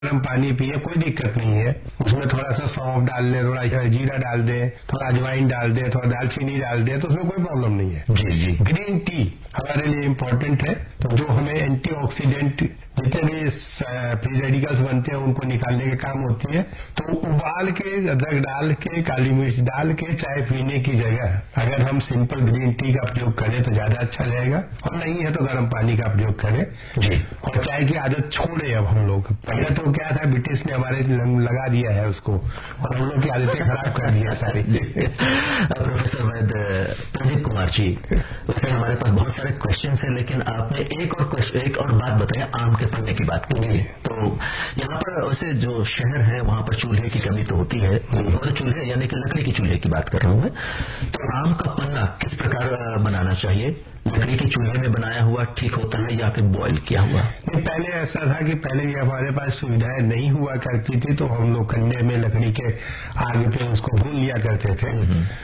गर्म पानी पिए, कोई दिक्कत नहीं है। उसमें थोड़ा सा सौंफ डाल लें, थोड़ा जीरा डाल दें, थोड़ा अजवाइन डाल दें, थोड़ा दालचीनी डाल दें, तो उसमें कोई प्रॉब्लम नहीं है। जी जी। ग्रीन टी हमारे लिए इम्पोर्टेंट है, तो जो हमें एंटीऑक्सीडेंट जितने भी फ्री रेडिकल्स बनते हैं उनको निकालने के काम होती है। तो उबाल के, अदरक डाल के, काली मिर्च डाल के चाय पीने की जगह अगर हम सिंपल ग्रीन टी का प्रयोग करें तो ज्यादा अच्छा रहेगा, और नहीं है तो गर्म पानी का प्रयोग करें जी। और चाय की आदत छोड़े अब हम लोग। पहले तो क्या था, ब्रिटिश ने हमारे लगा दिया है उसको, और हम लोग की आदतें खराब कर दिया सारी। प्रोफेसर वैद्य प्रदीप कुमार जी, वैसे हमारे पास बहुत सारे क्वेश्चन है, लेकिन आपने एक और बात बताया, आम के पन्ने की बात कीजिए। तो यहाँ पर वैसे जो शहर है वहां पर चूल्हे की कमी तो होती है, और चूल्हे यानी कि लकड़ी की चूल्हे की बात कर रहा हूं मैं। तो आम का पन्ना किस प्रकार बनाना चाहिए? लकड़ी के चूल्हे में बनाया हुआ ठीक होता है या फिर बॉयल किया हुआ? पहले ऐसा था कि पहले भी हमारे पास सुविधाएं नहीं हुआ करती थी, तो हम लोग कंडे में लकड़ी के आग पे उसको भून लिया करते थे।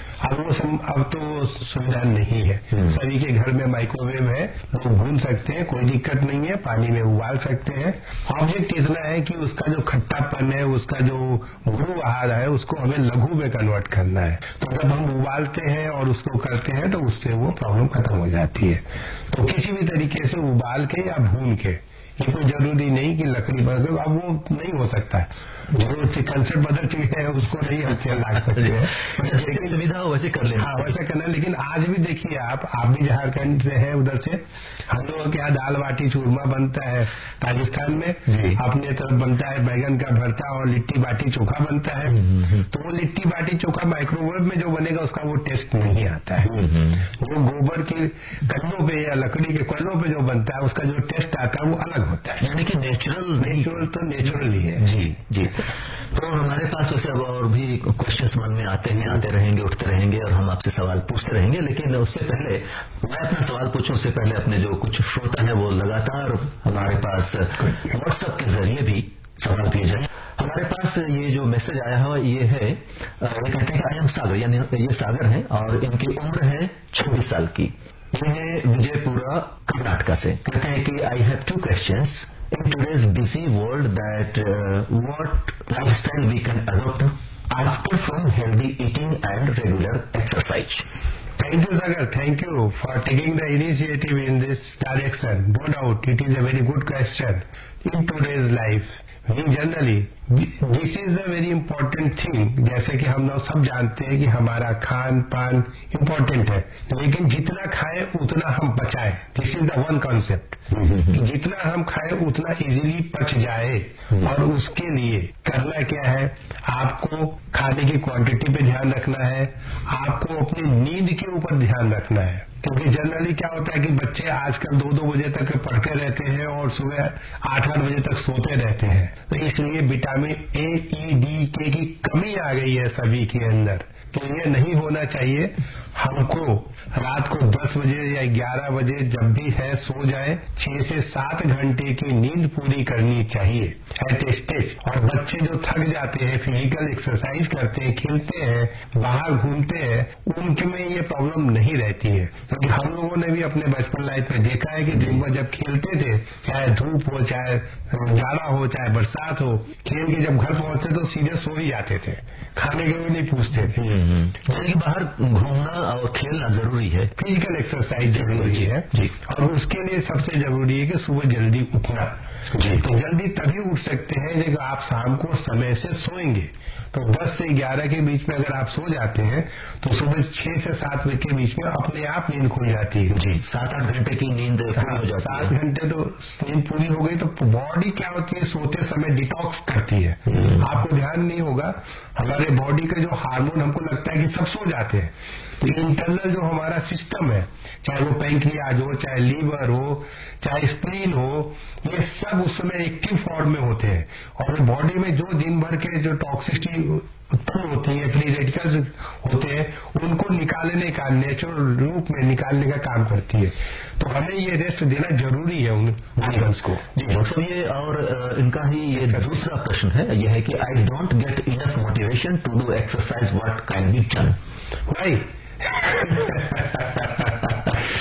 अब तो सुविधा नहीं है, सभी के घर में माइक्रोवेव है, लोग भून सकते हैं, कोई दिक्कत नहीं है, पानी में उबाल सकते हैं। ऑब्जेक्ट इतना है कि उसका जो खट्टापन है, उसका जो गुरु आहार है, उसको हमें लघु में कन्वर्ट करना है। तो जब हम उबालते हैं और उसको करते हैं तो उससे वो प्रॉब्लम खत्म हो जाती है। तो किसी भी तरीके से उबाल के या भून के, ये कोई जरूरी नहीं कि लकड़ी पर, अब वो नहीं हो सकता है। जो कंसेप्ट बदल चुके हैं उसको नहीं हम चल ला सकते हैं, जैसे सुविधा हो वैसे कर लेना। हाँ, वैसे करना। लेकिन आज भी देखिए आप भी झारखंड से हैं, उधर से हम लोगों के यहाँ दाल बाटी चूरमा बनता है, राजस्थान में अपने तरफ बनता है बैगन का भरता और लिट्टी बाटी चोखा बनता है। तो वो लिट्टी बाटी चोखा माइक्रोवेव में जो बनेगा उसका वो टेस्ट नहीं आता है। वो गोबर के कन्नों पे या लकड़ी के कोयलों पे जो बनता है उसका जो टेस्ट आता है वो अलग होता है, यानी कि नेचुरल तो नेचुरल ही है। जी जी। तो हमारे पास वैसे अब और भी क्वेश्चंस मन में आते रहेंगे, उठते रहेंगे, और हम आपसे सवाल पूछते रहेंगे। लेकिन उससे पहले मैं अपना सवाल पूछूं उससे पहले अपने जो कुछ श्रोता है वो लगातार हमारे पास व्हाट्सएप के जरिए भी सवाल भेज रहे हैं। हमारे पास ये जो मैसेज आया है ये है, ये कहते हैं कि आई एम सागर, यानी ये सागर है और इनकी उम्र है 26 साल की। ये है विजयपुरा कर्नाटका से। कहते हैं कि I have 2 questions in today's busy world that what lifestyle we can adopt after from healthy eating and regular exercise. Thank you, Sagar. Thank you for taking the initiative in this direction. No doubt, it is a very good question. In today's life, we generally, this is a very important thing. जैसे कि हम लोग सब जानते हैं कि हमारा खान पान इम्पोर्टेंट है, लेकिन जितना खाएं उतना हम बचाएं। This is the one concept, कि जितना हम खाएं उतना इजीली पच जाए। और उसके लिए करना क्या है, आपको खाने की क्वांटिटी पे ध्यान रखना है, आपको अपनी नींद के ऊपर ध्यान रखना है। क्योंकि जनरली क्या होता है कि बच्चे आजकल 2-2 बजे तक पढ़ते रहते हैं और सुबह 8-8 बजे तक सोते रहते हैं। तो इसलिए विटामिन ए, ई, डी, के की कमी आ गई है सभी के अंदर। तो ये नहीं होना चाहिए। हमको रात को 10 बजे या 11 बजे जब भी है सो जाए, 6 से 7 घंटे की नींद पूरी करनी चाहिए एट ए स्टेज। और बच्चे जो थक जाते हैं, फिजिकल एक्सरसाइज करते हैं, खेलते हैं, बाहर घूमते हैं, उनके में ये प्रॉब्लम नहीं रहती है। क्योंकि हम लोगों ने भी अपने बचपन लाइफ में देखा है कि दिन भर जब खेलते थे, चाहे धूप हो, चाहे जाड़ा हो, चाहे बरसात हो, खेल के जब घर पहुंचते तो सीधे सो ही जाते थे, खाने के भी नहीं पूछते थे। यानी कि बाहर घूमना और खेलना जरूरी है, फिजिकल एक्सरसाइज जरूरी है जी। और उसके लिए सबसे जरूरी है कि सुबह जल्दी उठना जी। तो जल्दी तभी उठ सकते हैं जब आप शाम को समय से सोएंगे। तो 10 से 11 के बीच में अगर आप सो जाते हैं तो सुबह 6 से 7 बजे के बीच में अपने आप नींद खुल जाती है जी। 7-8 घंटे की नींद हो जाती है। 7 घंटे तो नींद पूरी हो गई तो बॉडी क्या होती है, सोते समय डिटॉक्स करती है। आपको ध्यान नहीं होगा, हमारे बॉडी का जो हार्मोन, हमको लगता है कि सब सो जाते हैं, तो इंटरनल जो हमारा सिस्टम है, चाहे वो पैंक्रियाज हो, चाहे लीवर हो, चाहे स्प्लीन हो, ये सब उस समय एक्टिव फॉर्म में होते हैं। और बॉडी में जो दिन भर के जो टॉक्सिसिटी उत्पन्न होती है, फ्री रेडिकल्स होते हैं, उनको निकालने का, नेचुरल रूप में निकालने का काम करती है। तो हमें ये रेस्ट देना जरूरी है उन ऑर्गन्स को जी। डॉक्टर ये और इनका ही ये दूसरा प्रश्न है, यह है कि I don't get enough motivation to do exercise, what can be done? भाई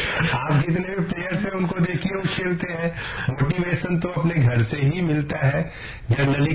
आप जितने भी प्लेयर्स हैं उनको देखिए, वो खेलते हैं। मोटिवेशन तो अपने घर से ही मिलता है जनरली।